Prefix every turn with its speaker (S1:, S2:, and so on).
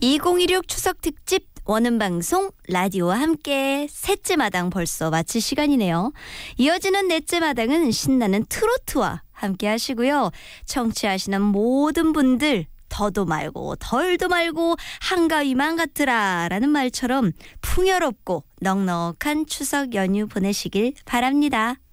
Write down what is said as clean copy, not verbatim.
S1: 2016 추석 특집 원음 방송 라디오와 함께 셋째 마당 벌써 마칠 시간이네요. 이어지는 넷째 마당은 신나는 트로트와 함께 하시고요. 청취하시는 모든 분들 더도 말고 덜도 말고 한가위만 같으라 라는 말처럼 풍요롭고 넉넉한 추석 연휴 보내시길 바랍니다.